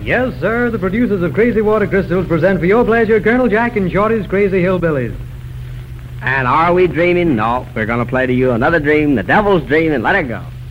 Yes, sir. The producers of Crazy Water Crystals present for your pleasure Colonel Jack and Shorty's Crazy Hillbillies. And are we dreaming? No, we're going to play to you another dream, the Devil's Dream, and let it go.